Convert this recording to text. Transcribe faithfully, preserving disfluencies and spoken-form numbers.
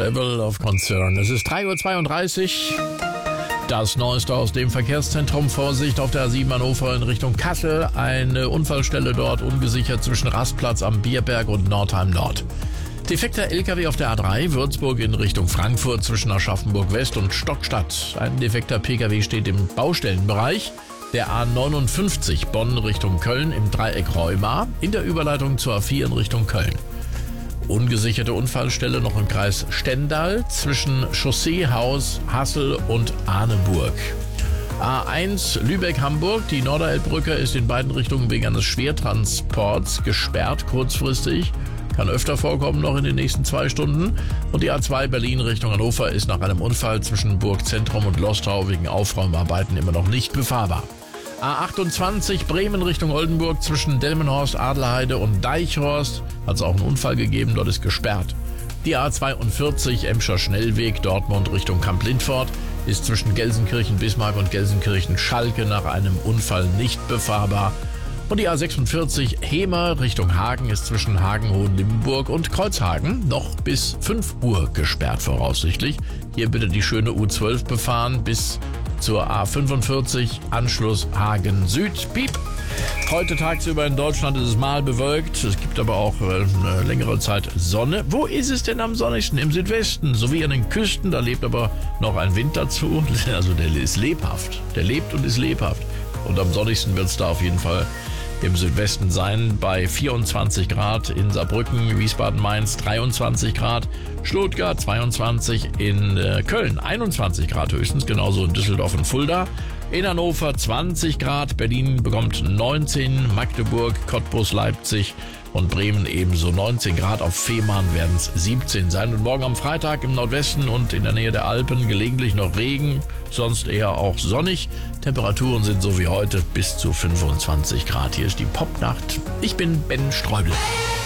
Level of Concern. Es ist drei Uhr zweiunddreißig. Das Neueste aus dem Verkehrszentrum. Vorsicht auf der A sieben Hannover in Richtung Kassel. Eine Unfallstelle dort ungesichert zwischen Rastplatz am Bierberg und Nordheim Nord. Defekter L K W auf der A drei, Würzburg in Richtung Frankfurt zwischen Aschaffenburg West und Stockstadt. Ein defekter P K W steht im Baustellenbereich. Der A neunundfünfzig Bonn Richtung Köln im Dreieck Rheuma in der Überleitung zur A vier in Richtung Köln. Ungesicherte Unfallstelle noch im Kreis Stendal zwischen Chausseehaus, Hassel und Arneburg. A eins Lübeck-Hamburg, die Norderelbbrücke ist in beiden Richtungen wegen eines Schwertransports gesperrt kurzfristig. Kann öfter vorkommen noch in den nächsten zwei Stunden. Und die A zwei Berlin Richtung Hannover ist nach einem Unfall zwischen Burgzentrum und Lostau wegen Aufräumarbeiten immer noch nicht befahrbar. A achtundzwanzig Bremen Richtung Oldenburg zwischen Delmenhorst, Adelheide und Deichhorst hat es auch einen Unfall gegeben, dort ist gesperrt. Die A zweiundvierzig Emscher Schnellweg Dortmund Richtung Kamp-Lindfort ist zwischen Gelsenkirchen-Bismarck und Gelsenkirchen-Schalke nach einem Unfall nicht befahrbar. Und die A sechsundvierzig Hemer Richtung Hagen ist zwischen Hagen-Hohenlimburg und Kreuzhagen noch bis fünf Uhr gesperrt voraussichtlich. Hier bitte die schöne U zwölf befahren bis zur A fünfundvierzig Anschluss Hagen Süd. Piep. Heute tagsüber in Deutschland ist es mal bewölkt. Es gibt aber auch eine längere Zeit Sonne. Wo ist es denn am sonnigsten? Im Südwesten sowie an den Küsten. Da lebt aber noch ein Wind dazu. Also der ist lebhaft. Der lebt und ist lebhaft. Und am sonnigsten wird es da auf jeden Fall im Südwesten sein, bei vierundzwanzig Grad in Saarbrücken, Wiesbaden, Mainz dreiundzwanzig Grad, Stuttgart zweiundzwanzig, in äh, Köln einundzwanzig Grad höchstens, genauso in Düsseldorf und Fulda, in Hannover zwanzig Grad, Berlin bekommt neunzehn, Magdeburg, Cottbus, Leipzig und Bremen ebenso neunzehn Grad, auf Fehmarn werden es siebzehn sein. Und morgen am Freitag im Nordwesten und in der Nähe der Alpen gelegentlich noch Regen, sonst eher auch sonnig. Temperaturen sind so wie heute bis zu fünfundzwanzig Grad. Hier ist die Popnacht. Ich bin Ben Streubel.